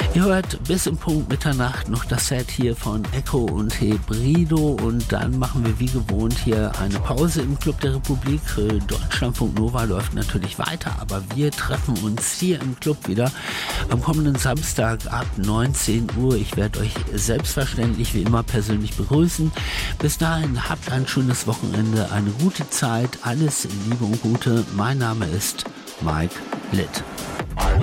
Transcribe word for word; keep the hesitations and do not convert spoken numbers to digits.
Ihr hört bis im Punkt Mitternacht noch das Set hier von Echo und Hebrido und dann machen wir wie gewohnt hier eine Pause im Club der Republik. Deutschlandfunk Nova läuft natürlich weiter, aber wir treffen uns hier im Club wieder am kommenden Samstag ab neunzehn Uhr. Ich werde euch selbstverständlich wie immer persönlich begrüßen. Bis dahin habt ein schönes Wochenende, eine gute Zeit, alles Liebe und Gute. Mein Name ist Mike Litt.